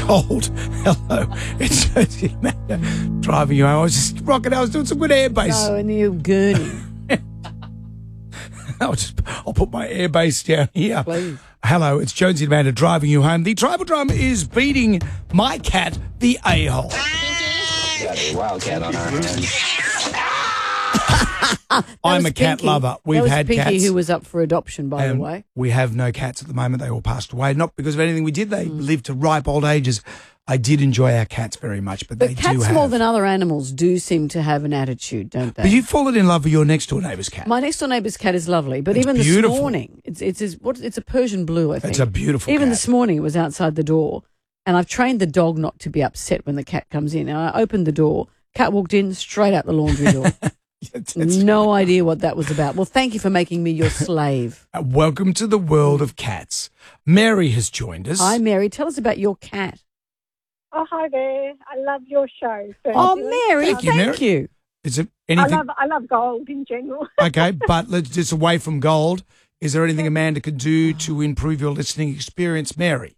Gold. Hello. It's Josie Amanda driving you home. I was just rocking. I was doing some good airbase. Oh, and you gurney. I'll put my airbase down here. Please. Hello, it's Jonesy and Amanda driving you home. The tribal drum is beating my cat, the a-hole. Got a wildcat on our hands. I'm a cat Pinky. lover. We've that was had Pinky, cats. who was up for adoption, by the way. We have no cats at the moment. They all passed away. Not because of anything we did. They lived to ripe old ages. I did enjoy our cats very much, but they Cats, do have. more than other animals, do seem to have an attitude, don't they? But you've fallen in love with your next door neighbour's cat. My next door neighbour's cat is lovely, but It's even beautiful. this morning, it's a Persian blue, I think. It's a beautiful Even cat. this morning, it was outside the door, and I've trained the dog not to be upset when the cat comes in. And I opened the door, cat walked in, straight out the laundry door. No idea what that was about. Well, thank you for making me your slave. Welcome to the world of cats. Mary has joined us. Hi, Mary. Tell us about your cat. Oh, hi there. I love your show. Oh, Mary, Thank you, thank Mary. you. Is it anything? I love gold in general. Okay, but let's just away from gold. Is there anything Amanda could do to improve your listening experience, Mary?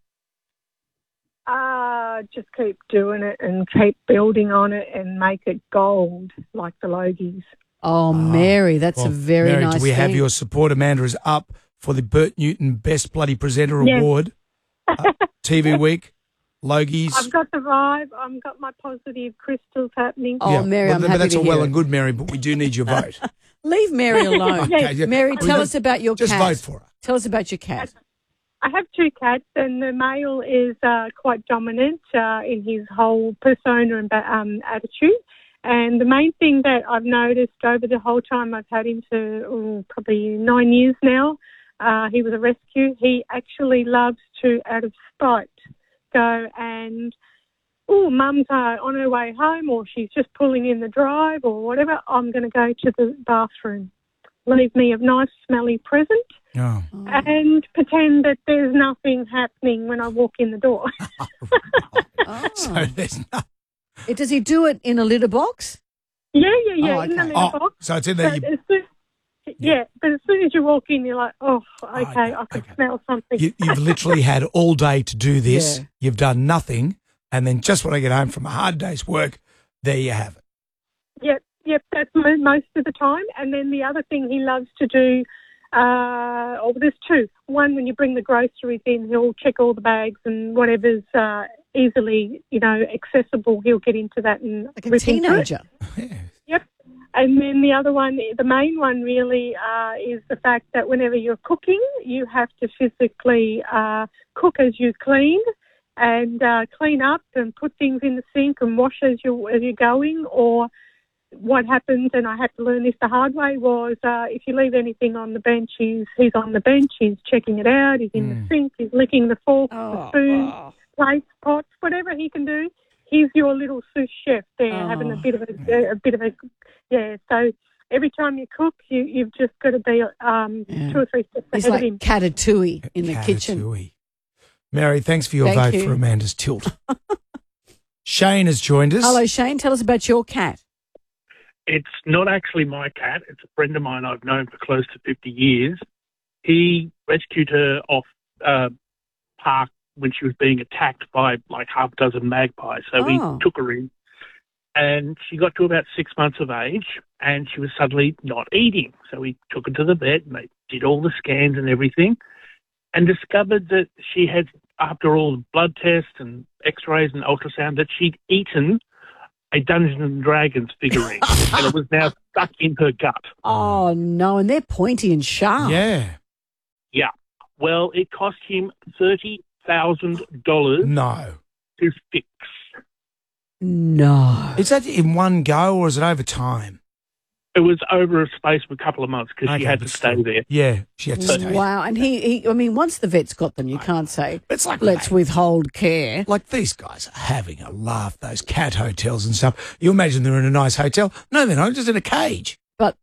Just keep doing it and keep building on it and make it gold like the Logies. Oh, Mary, that's Well, a very Mary, nice do we have thing. your support? Amanda is up for the Bert Newton Best Bloody Presenter Yes. Award. TV Week, Logies. I've got the vibe. I've got my positive crystals happening. Oh, Mary, well, I'm but happy that's to all hear well it. and good, Mary, but we do need your vote. Leave Mary alone. Okay, yeah. Mary, Well, tell us about your just cat. vote for her. Tell us about your cat. I have two cats, and the male is quite dominant in his whole persona and attitude. And the main thing that I've noticed over the whole time I've had him for probably 9 years now, he was a rescue. He actually loves to, out of spite, go and, mum's on her way home or she's just pulling in the drive or whatever, I'm going to go to the bathroom. Leave me a nice smelly present Oh. and pretend that there's nothing happening when I walk in the door. Oh. So there's no. Does he do it in a litter box? Yeah, Oh, in the okay. litter box. So it's in But there. as soon, but as soon as you walk in, you're like, okay, okay, I can okay. smell something. You've literally had all day to do this. Yeah. You've done nothing. And then just when I get home from a hard day's work, there you have it. Yep, that's most of the time. And then the other thing he loves to do, there's two. One, when you bring the groceries in, he'll check all the bags and whatever's easily, accessible, he'll get into that and Like a rip into it. teenager. Yep. And then the other one, the main one really is the fact that whenever you're cooking, you have to physically cook as you clean and clean up and put things in the sink and wash as you're going. Or what happens, and I had to learn this the hard way, was if you leave anything on the bench, he's on the bench, he's checking it out, he's in the sink, he's licking the forks, the spoons, plates, pots, whatever he can do. He's your little sous chef there, having a bit of a So every time you cook, you've just got to be 2 or 3 steps He's ahead like of him. Catatouille in the kitchen. Catatouille. Mary, thanks for your Thank vote you. for Amanda's tilt. Shane has joined us. Hello, Shane. Tell us about your cat. It's not actually my cat. It's a friend of mine I've known for close to 50 years. He rescued her off park when she was being attacked by like half a dozen magpies. So we took her in, and she got to about 6 months of age, and she was suddenly not eating. So we took her to the vet, and they did all the scans and everything, and discovered that she had, after all the blood tests and x-rays and ultrasound, that she'd eaten a Dungeons and Dragons figurine, and it was now stuck in her gut. Oh, no, and they're pointy and sharp. Yeah. Yeah. Well, it cost him $30,000 No. to fix. No. Is that in one go or is it over time? It was over a space of a couple of months because she Okay, had to but stay still. there. Yeah, she had to stay. Wow. And he, I mean, once the vet's got them, you can't say, It's like, let's withhold care. like these guys are having a laugh, those cat hotels and stuff. You imagine they're in a nice hotel. No, they're not, just in a cage. But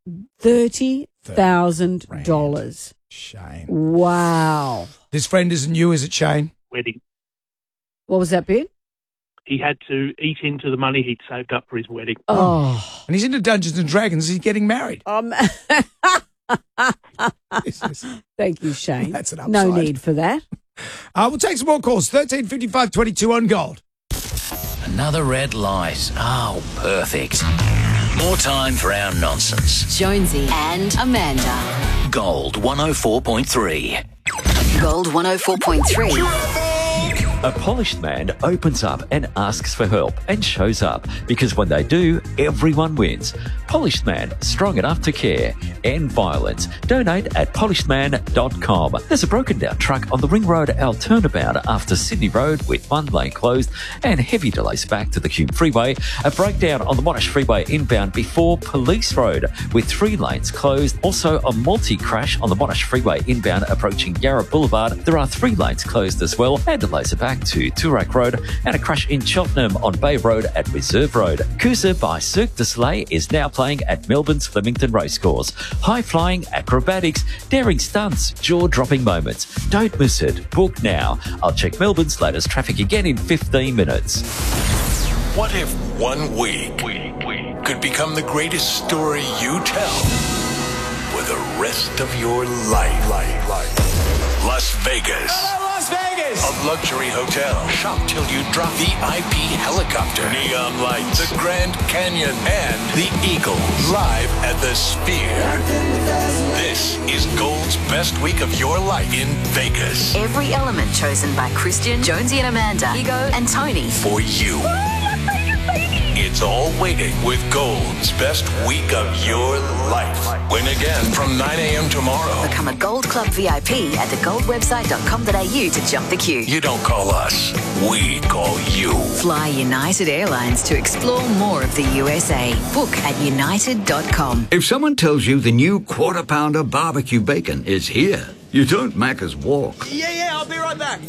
$30,000. Shame. Wow. This friend isn't you, is it, Shane? Wedding. What was that bit? He had to eat into the money he'd saved up for his wedding. Oh. And he's into Dungeons and Dragons. He's getting married. Thank you, Shane. That's an No upside. need for that. We'll take some more calls. 135522 on Gold. Another red light. Oh, perfect. More time for our nonsense. Jonesy and Amanda. Gold 104.3. Gold 104.3. A polished man opens up and asks for help and shows up, because when they do, everyone wins. Polished Man, strong enough to care. End violence. Donate at polishedman.com. There's a broken down truck on the Ring Road Al turnabout after Sydney Road with one lane closed and heavy delays back to the Hume Freeway. A breakdown on the Monash Freeway inbound before Police Road with 3 lanes closed. Also a multi-crash on the Monash Freeway inbound approaching Yarra Boulevard. There are 3 lanes closed as well, and delays are back to Toorak Road, and a crash in Cheltenham on Bay Road at Reserve Road. Cruiser by Cirque du Soleil is now playing at Melbourne's Flemington Racecourse. High-flying, acrobatics, daring stunts, jaw-dropping moments. Don't miss it. Book now. I'll check Melbourne's latest traffic again in 15 minutes. What if 1 week could become the greatest story you tell for the rest of your life? Las Vegas. Hello, Las Vegas! A luxury hotel. Shop till you drop. VIP helicopter. Neon lights. The Grand Canyon. And the Eagle. Live at the Sphere. This is Gold's best week of your life in Vegas. Every element chosen by Christian, Jonesy and Amanda, Ego and Tony. For you. It's all waiting with Gold's best week of your life. Win again from 9 a.m. tomorrow. Become a Gold Club VIP at thegoldwebsite.com.au to jump the queue. You don't call us, we call you. Fly United Airlines to explore more of the USA. Book at united.com. If someone tells you the new Quarter Pounder barbecue bacon is here, you don't Macca's walk. Yeah, I'll be right back.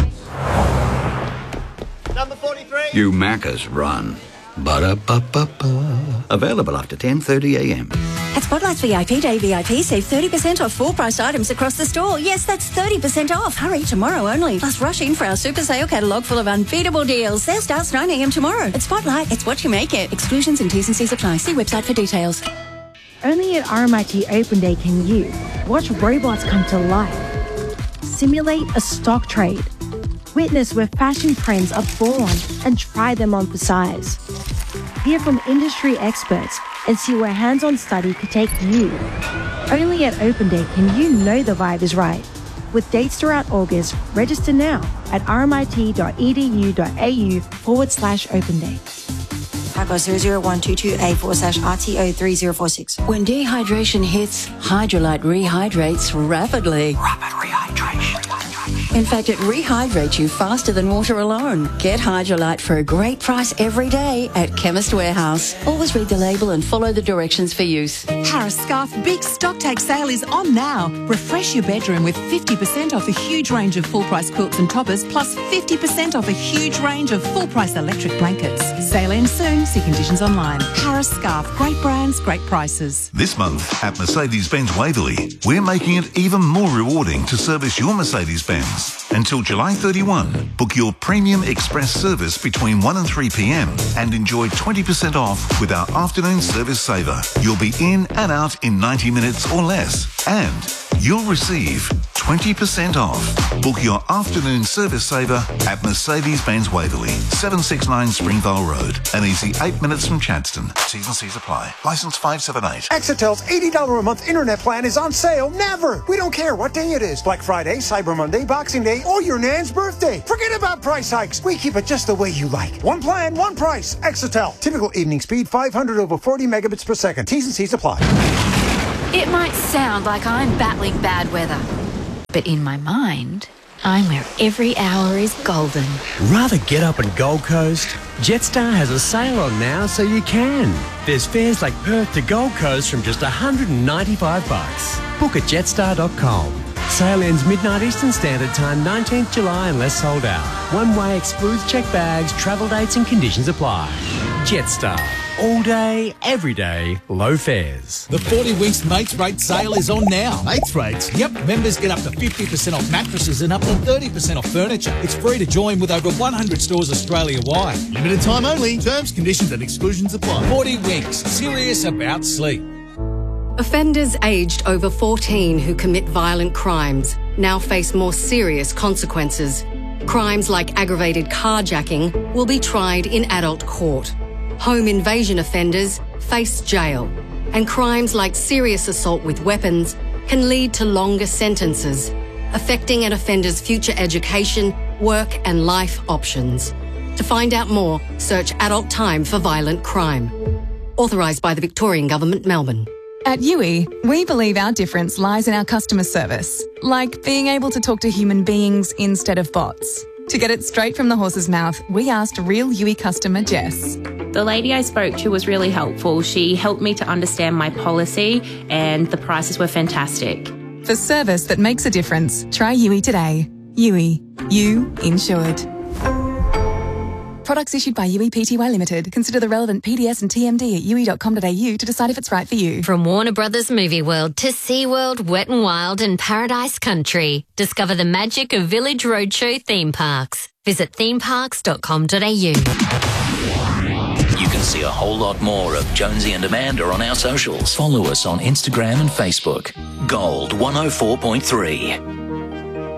Number 43. You Macca's run. Ba-da-ba-ba-ba. Available after 10:30 a.m. At Spotlight's VIP Day VIP, save 30% off full-priced items across the store. Yes, that's 30% off. Hurry, tomorrow only. Plus, rush in for our super sale catalogue full of unbeatable deals. Sale starts 9 a.m. tomorrow. At Spotlight, it's what you make it. Exclusions and T's and C's apply. See website for details. Only at RMIT Open Day can you watch robots come to life, simulate a stock trade, witness where fashion trends are born and try them on for size. Hear from industry experts and see where hands-on study could take you. Only at Open Day can you know the vibe is right. With dates throughout August, register now at rmit.edu.au/Open Day. Taco 00122A/RTO3046. When dehydration hits, Hydrolyte rehydrates rapidly. Rapid rehydration. In fact, it rehydrates you faster than water alone. Get Hydrolyte for a great price every day at Chemist Warehouse. Always read the label and follow the directions for use. Harris Scarf Big Stock Take Sale is on now. Refresh your bedroom with 50% off a huge range of full-price quilts and toppers, plus 50% off a huge range of full-price electric blankets. Sale ends soon. See conditions online. Harris Scarf. Great brands, great prices. This month at Mercedes-Benz Waverley, we're making it even more rewarding to service your Mercedes-Benz. Until July 31, book your Premium Express service between 1 and 3 p.m. and enjoy 20% off with our afternoon service saver. You'll be in and out in 90 minutes or less, and you'll receive 20% off. Book your afternoon service saver at Mercedes-Benz Waverley, 769 Springvale Road. An easy 8 minutes from Chadstone. T's and C's apply. Licence 578. Exetel's $80 a month internet plan is on sale never. We don't care what day it is. Black Friday, Cyber Monday, Boxing Day, or your nan's birthday. Forget about price hikes. We keep it just the way you like. One plan, one price. Exetel. Typical evening speed 500 over 40 megabits per second. T's and C's apply. It might sound like I'm battling bad weather, but in my mind, I'm where every hour is golden. Rather get up in Gold Coast? Jetstar has a sale on now, so you can. There's fares like Perth to Gold Coast from just $195. Book at jetstar.com. Sale ends midnight Eastern Standard Time, 19th July, unless sold out. One way excludes checked bags, travel dates and conditions apply. Jetstar. All day, every day, low fares. The 40 Winks Mates Rate sale is on now. Mates Rates? Yep, members get up to 50% off mattresses and up to 30% off furniture. It's free to join with over 100 stores Australia-wide. Limited time only. Terms, conditions and exclusions apply. 40 Winks. Serious about sleep. Offenders aged over 14 who commit violent crimes now face more serious consequences. Crimes like aggravated carjacking will be tried in adult court. Home invasion offenders face jail. And crimes like serious assault with weapons can lead to longer sentences, affecting an offender's future education, work and life options. To find out more, search Adult Time for Violent Crime. Authorised by the Victorian Government, Melbourne. At Yui, we believe our difference lies in our customer service, like being able to talk to human beings instead of bots. To get it straight from the horse's mouth, we asked real Yui customer Jess. The lady I spoke to was really helpful. She helped me to understand my policy and the prices were fantastic. For service that makes a difference, try Yui today. Yui, you insured. Products issued by Yui Pty Limited. Consider the relevant PDS and TMD at yui.com.au to decide if it's right for you. From Warner Brothers Movie World to SeaWorld, Wet n Wild and Paradise Country. Discover the magic of Village Roadshow theme parks. Visit themeparks.com.au. You can see a whole lot more of Jonesy and Amanda on our socials. Follow us on Instagram and Facebook. Gold 104.3.